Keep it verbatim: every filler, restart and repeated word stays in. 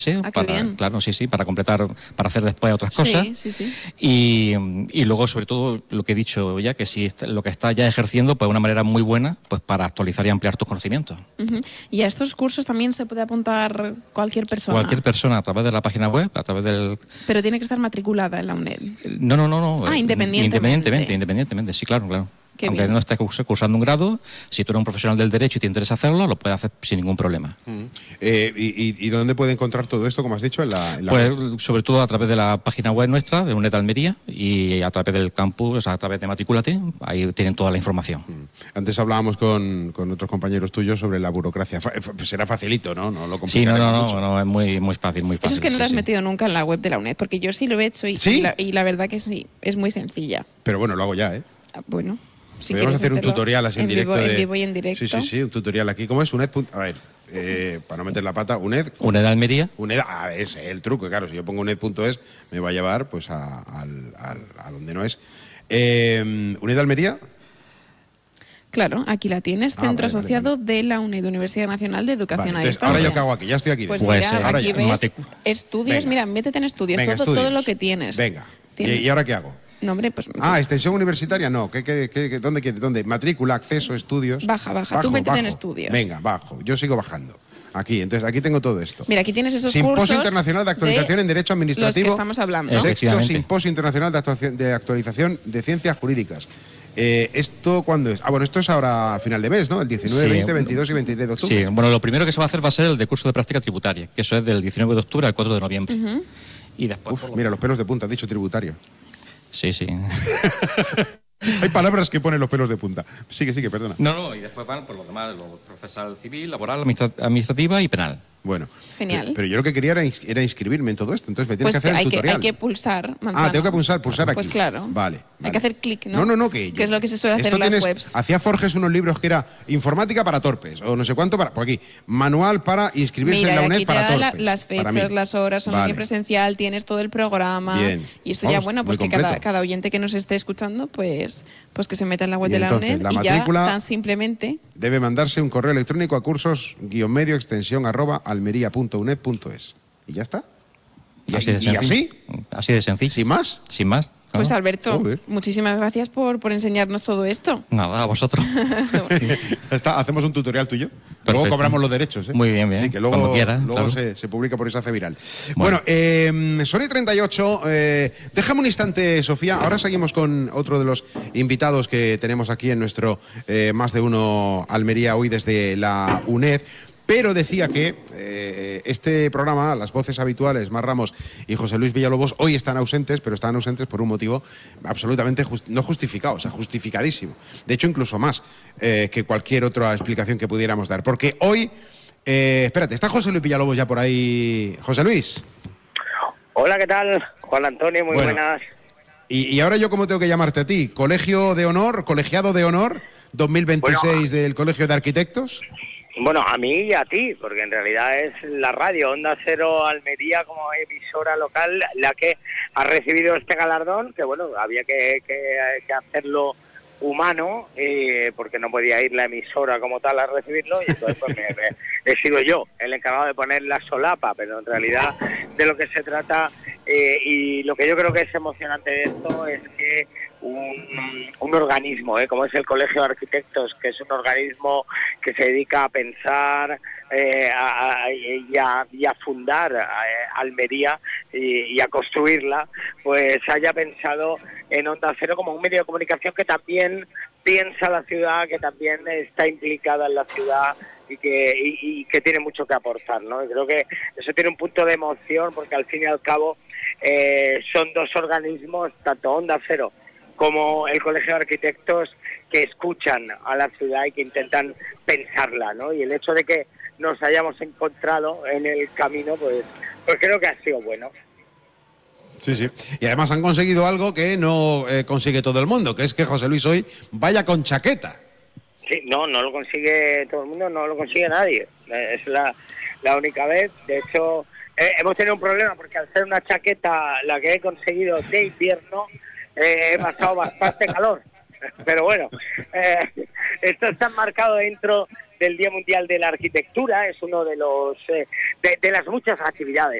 Ah, para, bien. claro, sí, sí, para completar, para hacer después otras cosas. Sí, sí, sí. Y, y luego, sobre todo, lo que he dicho ya, que si lo que estás ya ejerciendo, pues una manera muy buena pues para actualizar y ampliar tus conocimientos. Uh-huh. Y a estos cursos también se puede apuntar cualquier persona. Cualquier persona a través de la página web, a través del... Pero tiene que estar matriculada en la UNED. No, no, no. no Ah, independientemente. Independientemente, independientemente, sí, claro, claro. Qué Aunque bien. no estés cursando un grado, si tú eres un profesional del derecho y te interesa hacerlo, lo puedes hacer sin ningún problema. Mm. Eh, y, ¿Y dónde puede encontrar todo esto, como has dicho? En la, en la pues web. Sobre todo a través de la página web nuestra, de UNED Almería, y a través del campus, o sea, a través de Matricúlate, ahí tienen toda la información. Mm. Antes hablábamos con, con otros compañeros tuyos sobre la burocracia. Fa, será facilito, ¿no? No lo Sí, no, no, mucho. no, no, es muy, muy fácil, muy fácil. Eso es que no sí, te has sí. metido nunca en la web de la UNED, porque yo sí lo he hecho y, ¿Sí? y, la, y la verdad que sí, es muy sencilla. Pero bueno, lo hago ya, ¿eh? Ah, bueno. Si Podríamos hacer un tutorial así en, en directo. Vivo, de... En vivo y en directo. Sí, sí, sí, un tutorial aquí. ¿Cómo es? UNED. A ver, eh, para no meter la pata, UNED. UNED Almería. UNED, ah, ese es el truco, claro. Si yo pongo UNED punto es, me va a llevar pues a, al, al, a donde no es. Eh, ¿UNED Almería? Claro, aquí la tienes, Ah, Centro vale, Asociado vale, vale. de la UNED, Universidad Nacional de Educación Vale, a entonces, Distancia. ahora yo qué hago aquí, ya estoy aquí. Pues dentro. mira, Pues, eh, aquí ya, ves matric- estudios, Venga. mira, métete en estudios, Venga, todo, estudios. todo lo que tienes. Venga. Tienes- ¿Y, ¿Y ahora qué hago? No, hombre, pues Ah, extensión universitaria, no. ¿Qué, qué, qué, ¿Dónde quieres? ¿Dónde? Matrícula, acceso, estudios. Baja, baja. Bajo, Tú métete bajo. en estudios. Venga, bajo. Yo sigo bajando. Aquí, entonces, aquí tengo todo esto. mira, aquí tienes esos Simposio cursos Internacional de Actualización de en Derecho Administrativo. los que estamos hablando. Eso. Sexto Efectivamente. Simposio Internacional de, Actuación- de Actualización de Ciencias Jurídicas. Eh, ¿Esto cuándo es? Ah, bueno, esto es ahora a final de mes, ¿no? El diecinueve, Sí. veinte, veintidós y veintitrés de octubre. Sí, bueno, lo primero que se va a hacer va a ser el de curso de práctica tributaria, que eso es del diecinueve de octubre al cuatro de noviembre. Ujú. Y después... Uf, por lo- mira, los pelos de punta, has dicho tributario. Sí, sí. Hay palabras que ponen los pelos de punta. Sigue, sigue, perdona. No, no, y después van por lo demás, lo procesal civil, laboral, administra- administrativa y penal. Bueno. Genial. Pero, pero yo lo que quería era, ins- era inscribirme en todo esto. Entonces me tienes Pues que hacer hay, el que, tutorial. hay que pulsar manzana. Ah, tengo que pulsar, pulsar aquí. Pues claro. Vale. Hay vale. que hacer clic, ¿no? No, no, no, que... Que es lo que se suele hacer esto en las tienes- webs. Hacía Forges unos libros que era informática para torpes, o no sé cuánto para... Pues aquí, manual para inscribirse Mira, en la y UNED aquí te para da la- torpes. las para fechas, mí. las horas, online Vale. y presencial, tienes todo el programa. Bien. Y esto ya, Vamos, bueno, pues muy que cada, completo. cada oyente que nos esté escuchando, pues, pues que se meta en la web Y de la entonces, UNED la y matrícula- ya tan simplemente... Debe mandarse un correo electrónico a cursos guión medio extensión arroba almería punto uned punto es. ¿Y ya está? ¿Y, Así de y sencillo. así? Así de sencillo. ¿Sin más? Sin más. ¿no? Pues Alberto, Joder. muchísimas gracias por, por enseñarnos todo esto. Nada, a vosotros. Está, hacemos un tutorial tuyo. Perfecto. Luego cobramos los derechos. ¿eh? Muy bien, bien. Sí, que luego, Cuando quieras, luego claro. se, se publica por eso, se hace viral. Bueno, Bueno. eh, Sony treinta y ocho, eh, déjame un instante, Sofía. Ahora seguimos con otro de los invitados que tenemos aquí en nuestro eh, Más de Uno Almería hoy desde la UNED. Pero decía que eh, este programa, las voces habituales, Mar Ramos y José Luis Villalobos, hoy están ausentes, pero están ausentes por un motivo absolutamente just- no justificado, o sea, justificadísimo. De hecho, incluso más eh, que cualquier otra explicación que pudiéramos dar. Porque hoy, eh, espérate, ¿está José Luis Villalobos ya por ahí? José Luis. Hola, ¿qué tal? Juan Antonio, muy Bueno. buenas. Y, y ahora yo, ¿cómo tengo que llamarte a ti? ¿Colegio de Honor, Colegiado de Honor dos mil veintiséis del Colegio de Arquitectos? Bueno, a mí y a ti, porque en realidad es la radio Onda Cero Almería como emisora local la que ha recibido este galardón, que bueno, había que, que, que hacerlo humano, eh, porque no podía ir la emisora como tal a recibirlo, y entonces pues me, me- he sido yo el encargado de poner la solapa, pero en realidad de lo que se trata, eh, y lo que yo creo que es emocionante de esto es que un, un organismo, ¿eh? como es el Colegio de Arquitectos, que es un organismo que se dedica a pensar eh, a, a- y, a, y a fundar eh, Almería y, y a construirla, pues haya pensado en Onda Cero como un medio de comunicación que también piensa la ciudad, que también está implicada en la ciudad y que, y, y que tiene mucho que aportar, ¿no? Y creo que eso tiene un punto de emoción porque al fin y al cabo eh, son dos organismos, tanto Onda Cero como el Colegio de Arquitectos, que escuchan a la ciudad y que intentan pensarla, ¿no? Y el hecho de que nos hayamos encontrado en el camino, pues, pues creo que ha sido bueno. Sí, sí. Y además han conseguido algo que no eh, consigue todo el mundo, que es que José Luis hoy vaya con chaqueta. Sí, no, no lo consigue todo el mundo, no lo consigue nadie. Eh, Es la, la única vez. De hecho, eh, hemos tenido un problema porque al ser una chaqueta la que he conseguido de invierno, eh, he pasado bastante calor. Pero bueno, eh, esto está enmarcado dentro del Día Mundial de la Arquitectura, es uno de los eh, de, de las muchas actividades